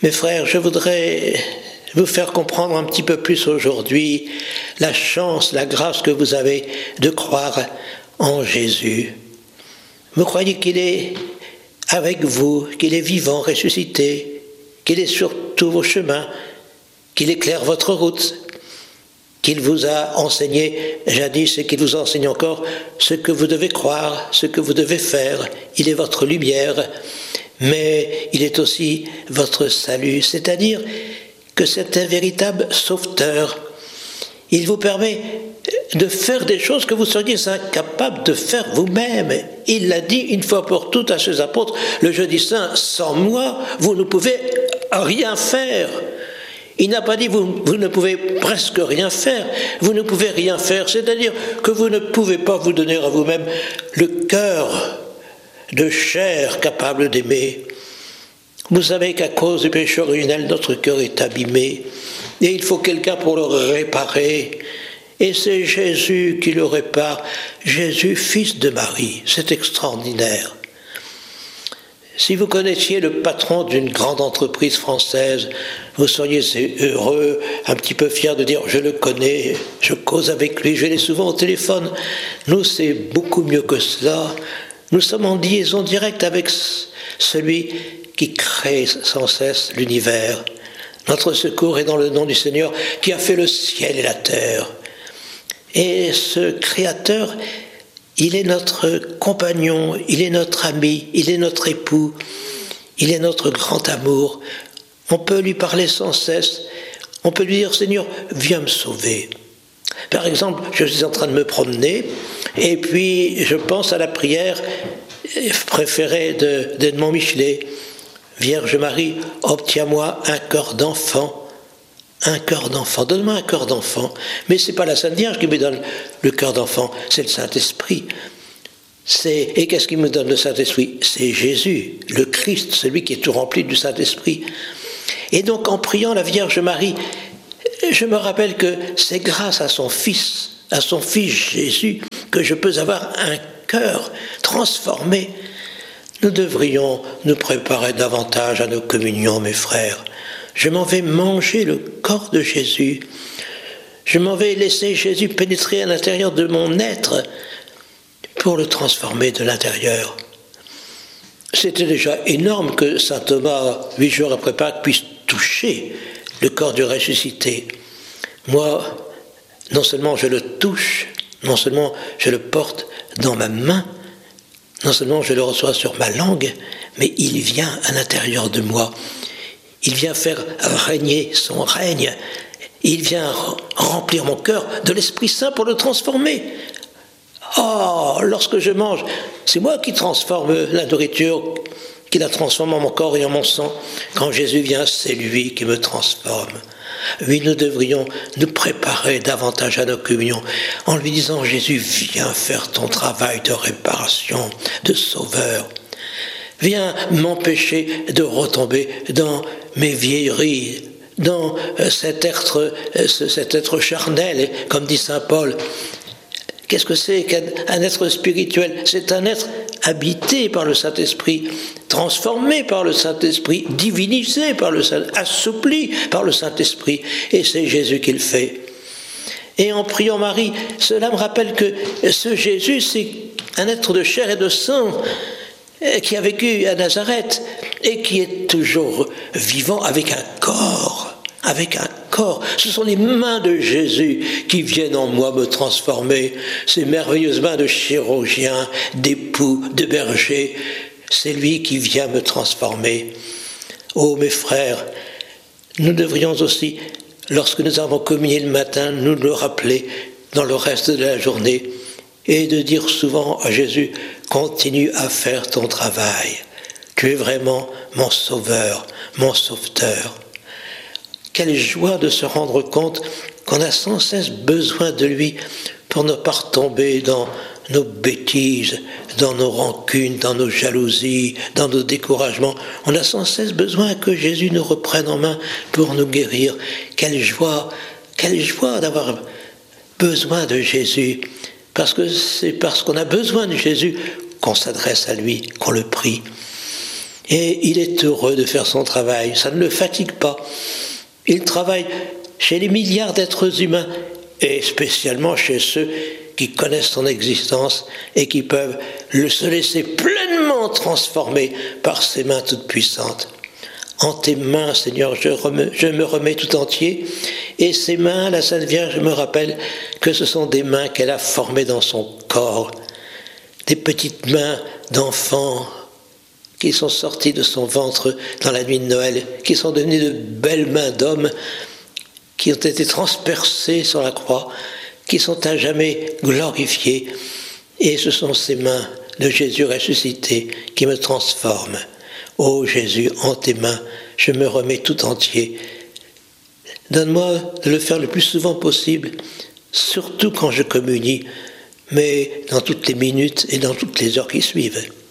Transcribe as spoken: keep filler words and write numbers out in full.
Mes frères, je voudrais vous faire comprendre un petit peu plus aujourd'hui la chance, la grâce que vous avez de croire en Jésus. Vous croyez qu'il est avec vous, qu'il est vivant, ressuscité, qu'il est sur tous vos chemins, qu'il éclaire votre route, qu'il vous a enseigné jadis et qu'il vous enseigne encore ce que vous devez croire, ce que vous devez faire. Il est votre lumière, mais il est aussi votre salut, c'est-à-dire que c'est un véritable sauveteur. Il vous permet de faire des choses que vous seriez incapables de faire vous-même. Il l'a dit une fois pour toutes à ses apôtres, le jeudi saint, sans moi, vous ne pouvez rien faire. Il n'a pas dit vous, vous ne pouvez presque rien faire, vous ne pouvez rien faire, c'est-à-dire que vous ne pouvez pas vous donner à vous-même le cœur de chair capable d'aimer. Vous savez qu'à cause du péché originel, notre cœur est abîmé et il faut quelqu'un pour le réparer. Et c'est Jésus qui le répare, Jésus, fils de Marie. C'est extraordinaire. Si vous connaissiez le patron d'une grande entreprise française, vous seriez heureux, un petit peu fier de dire « je le connais, je cause avec lui, je l'ai souvent au téléphone ». Nous, c'est beaucoup mieux que cela. Nous sommes en liaison directe avec celui qui crée sans cesse l'univers. Notre secours est dans le nom du Seigneur qui a fait le ciel et la terre. Et ce Créateur, il est notre compagnon, il est notre ami, il est notre époux, il est notre grand amour. On peut lui parler sans cesse, on peut lui dire « Seigneur, viens me sauver ». Par exemple, je suis en train de me promener et puis je pense à la prière préférée de, d'Edmond Michelet. « Vierge Marie, obtiens-moi un cœur d'enfant ». Un cœur d'enfant, donne-moi un cœur d'enfant. Mais ce n'est pas la Sainte Vierge qui me donne le cœur d'enfant, c'est le Saint-Esprit. C'est, et qu'est-ce qui me donne le Saint-Esprit? C'est Jésus, le Christ, celui qui est tout rempli du Saint-Esprit. Et donc en priant la Vierge Marie, je me rappelle que c'est grâce à son Fils, à son Fils Jésus, que je peux avoir un cœur transformé. Nous devrions nous préparer davantage à nos communions, mes frères. Je m'en vais manger le corps de Jésus. Je m'en vais laisser Jésus pénétrer à l'intérieur de mon être pour le transformer de l'intérieur. C'était déjà énorme que saint Thomas, huit jours après Pâques, puisse toucher le corps du ressuscité. Moi, non seulement je le touche, non seulement je le porte dans ma main, non seulement je le reçois sur ma langue, mais il vient à l'intérieur de moi. Il vient faire régner son règne. Il vient remplir mon cœur de l'Esprit Saint pour le transformer. Oh, lorsque je mange, c'est moi qui transforme la nourriture, qui la transforme en mon corps et en mon sang. Quand Jésus vient, c'est lui qui me transforme. Oui, nous devrions nous préparer davantage à nos communions en lui disant « Jésus, viens faire ton travail de réparation, de sauveur. Viens m'empêcher de retomber dans mes vieilleries, dans cet être, cet être charnel, comme dit saint Paul. Qu'est-ce que c'est qu'un être spirituel? C'est un être habité par le Saint-Esprit, transformé par le Saint-Esprit, divinisé par le Saint-Esprit, assoupli par le Saint-Esprit. Et c'est Jésus qui le fait. Et en priant Marie, cela me rappelle que ce Jésus, c'est un être de chair et de sang, qui a vécu à Nazareth et qui est toujours vivant avec un corps, avec un corps. Ce sont les mains de Jésus qui viennent en moi me transformer, ces merveilleuses mains de chirurgien, d'époux, de berger. C'est lui qui vient me transformer. Oh mes frères, nous devrions aussi, lorsque nous avons communié le matin, nous le rappeler dans le reste de la journée et de dire souvent à Jésus « Continue à faire ton travail. Tu es vraiment mon sauveur, mon sauveteur. » Quelle joie de se rendre compte qu'on a sans cesse besoin de lui pour ne pas retomber dans nos bêtises, dans nos rancunes, dans nos jalousies, dans nos découragements. On a sans cesse besoin que Jésus nous reprenne en main pour nous guérir. Quelle joie, quelle joie d'avoir besoin de Jésus. Parce que c'est parce qu'on a besoin de Jésus qu'on s'adresse à lui, qu'on le prie. Et il est heureux de faire son travail, ça ne le fatigue pas. Il travaille chez les milliards d'êtres humains, et spécialement chez ceux qui connaissent son existence et qui peuvent le, se laisser pleinement transformer par ses mains toutes puissantes. En tes mains, Seigneur, je, remets, je me remets tout entier, et ces mains, la Sainte Vierge me rappelle que ce sont des mains qu'elle a formées dans son corps, des petites mains d'enfants qui sont sorties de son ventre dans la nuit de Noël, qui sont devenues de belles mains d'hommes, qui ont été transpercées sur la croix, qui sont à jamais glorifiées, et ce sont ces mains de Jésus ressuscité qui me transforment. Ô Jésus, en tes mains, je me remets tout entier. Donne-moi de le faire le plus souvent possible, surtout quand je communie, mais dans toutes les minutes et dans toutes les heures qui suivent.